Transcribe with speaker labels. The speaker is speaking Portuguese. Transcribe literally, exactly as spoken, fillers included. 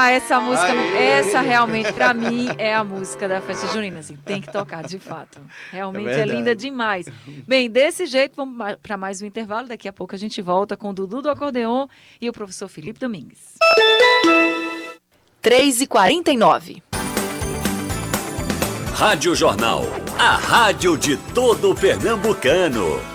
Speaker 1: Ah, essa música, essa realmente, pra mim, é a música da festa junina, assim, tem que tocar, de fato. Realmente é, é linda demais. Bem, desse jeito, vamos para mais um intervalo, daqui a pouco a gente volta com o Dudu do Acordeon e o professor Felipe Domingues. três e quarenta e nove.
Speaker 2: Rádio Jornal, a rádio de todo pernambucano.